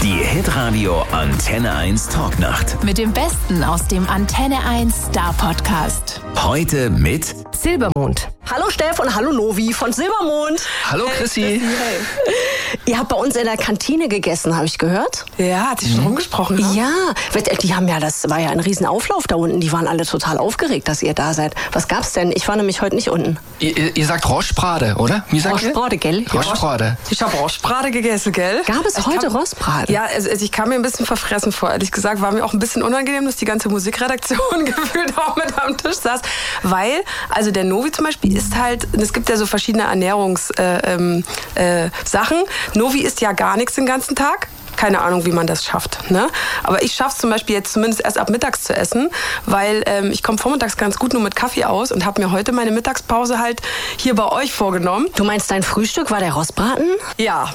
Die Hitradio Antenne 1 Talknacht. Mit dem Besten aus dem Antenne 1 Star Podcast. Heute mit Silbermond. Hallo Steff und hallo Novi von Silbermond. Hallo Chrissy. Hey. Ihr habt bei uns in der Kantine gegessen, habe ich gehört. Ja, hat sich schon rumgesprochen, ne? Ja, die haben ja, das war ja ein Riesenauflauf da unten. Die waren alle total aufgeregt, dass ihr da seid. Was gab's denn? Ich war nämlich heute nicht unten. Ihr sagt Rostbrate, oder? Wie sagt ihr? Rostbrate, gell? Rostbrate. Ich habe Rostbrate gegessen, gell? Gab es heute Rostbrate? Ja, also ich kam mir ein bisschen verfressen vor, ehrlich gesagt. War mir auch ein bisschen unangenehm, dass die ganze Musikredaktion gefühlt auch mit am Tisch saß. Weil, also der Novi zum Beispiel isst halt, es gibt ja so verschiedene Ernährungssachen. Novi isst ja gar nichts den ganzen Tag. Keine Ahnung, wie man das schafft. Ne? Aber ich schaffe es zum Beispiel jetzt zumindest erst ab mittags zu essen, weil ich komme vormittags ganz gut nur mit Kaffee aus und habe mir heute meine Mittagspause halt hier bei euch vorgenommen. Du meinst, dein Frühstück war der Rostbraten? Ja.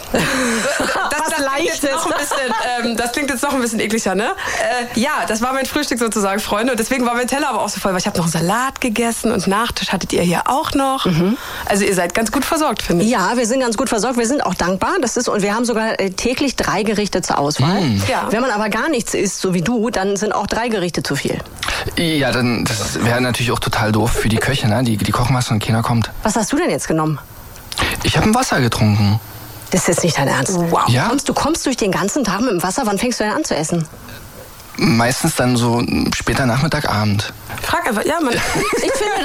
Das klingt jetzt noch ein bisschen ekliger, ne? Ja, das war mein Frühstück sozusagen, Freunde. Und deswegen war mein Teller aber auch so voll, weil ich habe noch einen Salat gegessen und Nachtisch hattet ihr hier auch noch. Mhm. Also ihr seid ganz gut versorgt, finde ich. Ja, wir sind ganz gut versorgt. Wir sind auch dankbar. Und wir haben sogar täglich 3 Gerichte zur Auswahl. Ja. Wenn man aber gar nichts isst, so wie du, dann sind auch 3 Gerichte zu viel. Ja, das wäre natürlich auch total doof für die Köche, ne? Die kochen was und keiner kommt. Was hast du denn jetzt genommen? Ich habe ein Wasser getrunken. Das ist jetzt nicht dein Ernst? Wow. Ja? Du kommst durch den ganzen Tag mit dem Wasser. Wann fängst du denn an zu essen? Meistens dann so später Nachmittag, Abend. Frag einfach, ja, man. Ich finde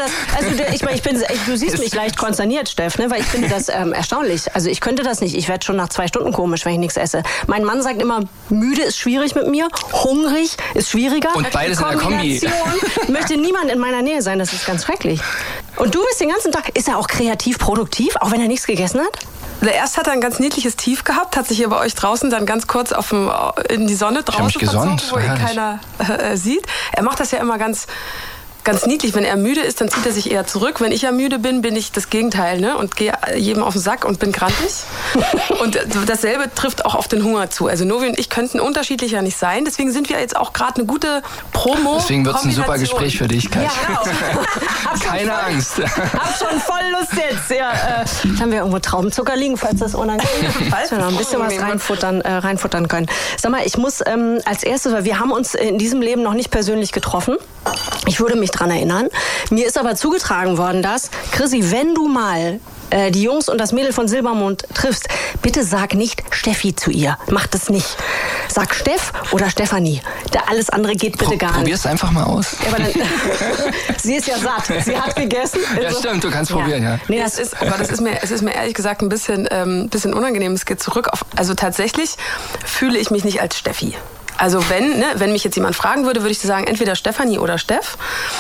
das, du siehst mich leicht konsterniert, Steff, ne? Weil ich finde das erstaunlich. Also ich könnte das nicht. Ich werde schon nach 2 Stunden komisch, wenn ich nichts esse. Mein Mann sagt immer, müde ist schwierig mit mir, hungrig ist schwieriger. Und beides in der Kombi. Möchte niemand in meiner Nähe sein, das ist ganz schrecklich. Und du bist den ganzen Tag, ist er auch kreativ, produktiv, auch wenn er nichts gegessen hat? Erst hat er ein ganz niedliches Tief gehabt, hat sich hier bei euch draußen dann ganz kurz in die Sonne draußen verzogen, wo ihn keiner sieht. Er macht das ja immer ganz niedlich. Wenn er müde ist, dann zieht er sich eher zurück. Wenn ich ja müde bin, bin ich das Gegenteil, ne? Und gehe jedem auf den Sack und bin grantig. Und dasselbe trifft auch auf den Hunger zu. Also Novi und ich könnten unterschiedlicher nicht sein. Deswegen sind wir jetzt auch gerade eine gute Promo. Deswegen wird es ein super Gespräch für dich, Katja. Ja, genau. Keine Angst. Hab schon voll Lust jetzt. Ja, jetzt haben wir irgendwo Traubenzucker liegen, falls das unangenehm ist. Falls wir noch ein bisschen was reinfuttern können. Sag mal, ich muss als erstes, weil wir haben uns in diesem Leben noch nicht persönlich getroffen. Ich würde mich dran erinnern. Mir ist aber zugetragen worden, dass, Chrissy, wenn du mal die Jungs und das Mädel von Silbermond triffst, bitte sag nicht Steffi zu ihr. Mach das nicht. Sag Steff oder Stefanie. Alles andere geht bitte gar nicht. Probier's einfach mal aus. Ja, aber dann, sie ist ja satt. Sie hat gegessen. Ja, stimmt, du kannst probieren, ja. Nee, es ist mir ehrlich gesagt ein bisschen unangenehm. Es geht zurück auf, also tatsächlich fühle ich mich nicht als Steffi. Also wenn mich jetzt jemand fragen würde, würde ich sagen, entweder Stefanie oder Steff.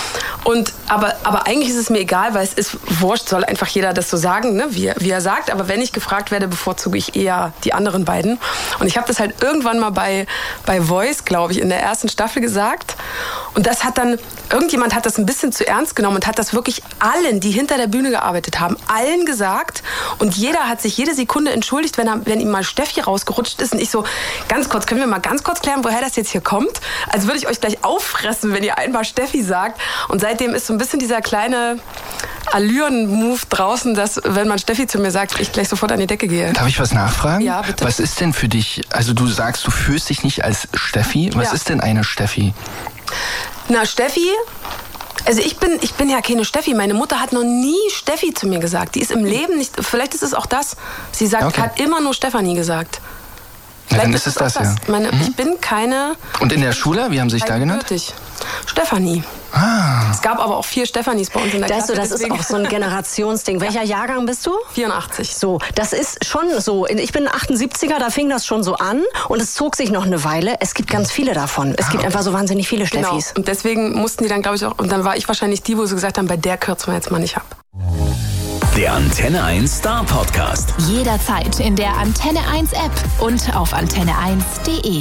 Aber eigentlich ist es mir egal, weil es ist wurscht, soll einfach jeder das so sagen, ne, wie er sagt. Aber wenn ich gefragt werde, bevorzuge ich eher die anderen beiden. Und ich habe das halt irgendwann mal bei Voice, glaube ich, in der ersten Staffel gesagt. Und das hat dann, irgendjemand hat das ein bisschen zu ernst genommen und hat das wirklich allen, die hinter der Bühne gearbeitet haben, allen gesagt. Und jeder hat sich jede Sekunde entschuldigt, wenn ihm mal Steffi rausgerutscht ist. Und ich so, können wir mal ganz kurz klären, woher das jetzt hier kommt? Also würde ich euch gleich auffressen, wenn ihr einmal Steffi sagt. Und seitdem ist so ein bisschen dieser kleine Allüren-Move draußen, dass, wenn man Steffi zu mir sagt, ich gleich sofort an die Decke gehe. Darf ich was nachfragen? Ja, bitte. Was ist denn für dich, also du sagst, du fühlst dich nicht als Steffi. Was ist denn eine Steffi? Na, Steffi... Also ich bin ja keine Steffi. Meine Mutter hat noch nie Steffi zu mir gesagt. Die ist im Leben nicht... Vielleicht ist es auch das. Sie hat immer nur Stefanie gesagt. Ja, dann ist es das, ja. Ich bin keine... Und in der Schule, wie haben sie sich da genannt? Stefanie. Es gab aber auch 4 Stefanis bei uns in der Klasse. Das ist auch so ein Generationsding. Welcher Jahrgang bist du? 84. So, das ist schon so. Ich bin 78er, da fing das schon so an und es zog sich noch eine Weile. Es gibt ganz viele davon. Es gibt einfach so wahnsinnig viele Steffis. Genau. Und deswegen mussten die dann, glaube ich, auch... Und dann war ich wahrscheinlich die, wo sie gesagt haben, bei der kürzen wir jetzt mal nicht ab. der Antenne 1 Star Podcast. Jederzeit in der Antenne 1 App und auf antenne1.de.